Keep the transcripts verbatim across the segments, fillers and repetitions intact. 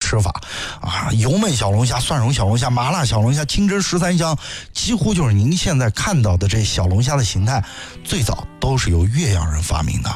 吃法啊，油焖小龙虾、蒜蓉小龙虾、麻辣小龙虾、清蒸十三香，几乎就是您现在看到的这小龙虾的形态，最早都是由岳阳人发明的。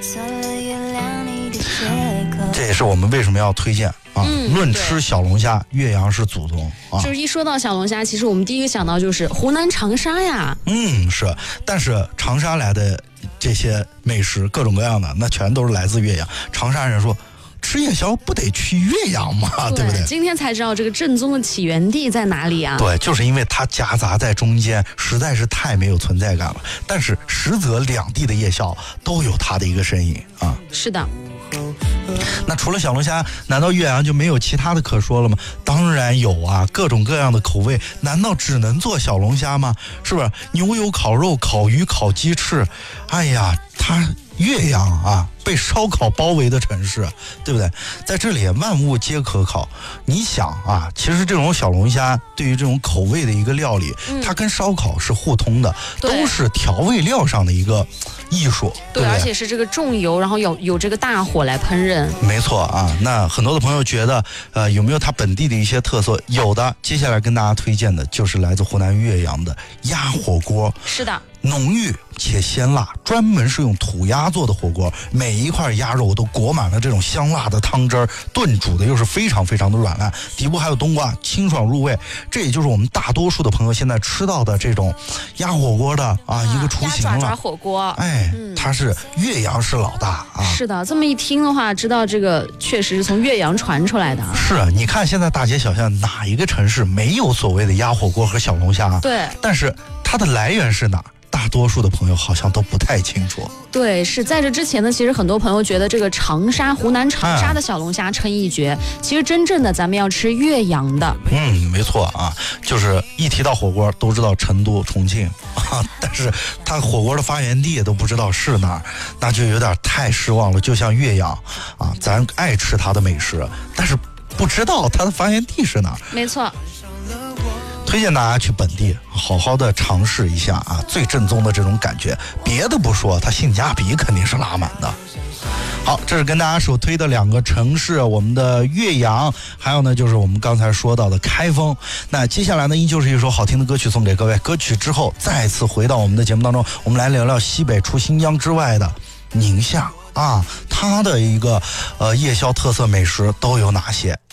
这也是我们为什么要推荐啊？嗯、论吃小龙虾，岳阳是祖宗啊。 就是一说到小龙虾，其实我们第一个想到就是湖南长沙呀。 嗯，是，但是长沙来的这些美食各种各样的，那全都是来自岳阳。长沙人说，吃夜宵不得去岳阳吗？ 对, 对不对？ 今天才知道这个正宗的起源地在哪里啊？ 对，就是因为它夹杂在中间，实在是太没有存在感了。但是实则两地的夜宵都有它的一个身影啊。 是的。 那除了小龙虾，难道岳阳就没有其他的可说了吗？当然有啊，各种各样的口味，难道只能做小龙虾吗？是不是？牛油烤肉、烤鱼、烤鸡翅，哎呀，它岳阳啊，被烧烤包围的城市，对不对？在这里万物皆可烤。你想啊，其实这种小龙虾对于这种口味的一个料理，嗯、它跟烧烤是互通的，都是调味料上的一个艺术。对, 对, 对， 而且是这个重油，然后有有这个大火来烹饪。 没错啊，那很多的朋友觉得，呃，有没有它本地的一些特色？有的。接下来跟大家推荐的就是来自湖南岳阳的鸭火锅。 是的。 浓郁且鲜辣，专门是用土鸭做的火锅，每一块鸭肉都裹满了这种香辣的汤汁儿，炖煮的又是非常非常的软烂，底部还有冬瓜，清爽入味。这也就是我们大多数的朋友现在吃到的这种鸭火锅的啊、啊一个雏形了。 鸭爪爪火锅， 哎，嗯、它是岳阳市老大啊。 是的，这么一听的话，知道这个确实是从岳阳传出来的。 是啊，你看现在大街小巷哪一个城市没有所谓的鸭火锅和小龙虾？ 对， 但是它的来源是哪？大多数的朋友好像都不太清楚。 对，是在这之前呢，其实很多朋友觉得这个长沙湖南长沙的小龙虾称一绝，嗯、其实真正的咱们要吃岳阳的。 嗯，没错啊，就是一提到火锅都知道成都、重庆啊，但是它火锅的发源地都不知道是哪儿，那就有点太失望了。就像岳阳啊，咱爱吃它的美食，但是不知道它的发源地是哪儿。 没错。 推荐大家去本地好好的尝试一下啊，最正宗的这种感觉。别的不说，它性价比肯定是拉满的。好，这是跟大家首推的两个城市，我们的岳阳，还有呢就是我们刚才说到的开封。那接下来呢，依旧是一首好听的歌曲送给各位。歌曲之后再次回到我们的节目当中，我们来聊聊西北除新疆之外的宁夏啊，它的一个呃夜宵特色美食都有哪些？